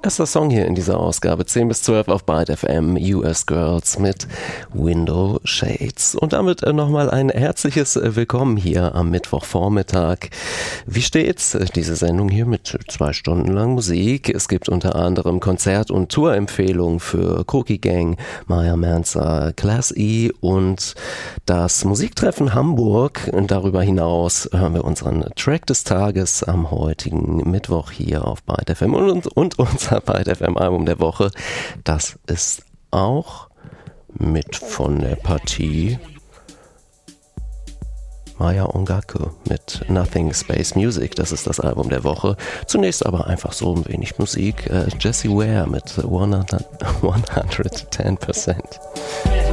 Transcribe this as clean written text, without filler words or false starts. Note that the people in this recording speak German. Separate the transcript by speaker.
Speaker 1: Erster Song hier in dieser Ausgabe, 10 bis 12 auf Byte FM, US Girls mit Window Shades. Und damit nochmal ein herzliches Willkommen hier am Mittwochvormittag. Wie steht's? Diese Sendung hier mit 2 Stunden lang Musik. Es gibt unter anderem Konzert- und Tourempfehlungen für Cookie Gang, Maya Manzer, Class E und das Musiktreffen Hamburg. Und darüber hinaus hören wir unseren Track des Tages am heutigen Mittwoch hier auf Byte FM und unser Byte FM Album der Woche. Das ist auch mit von der Partie Maya Ongaku mit Nothing Space Music. Das ist das Album der Woche. Zunächst aber einfach so ein wenig Musik. Jessie Ware mit 110%.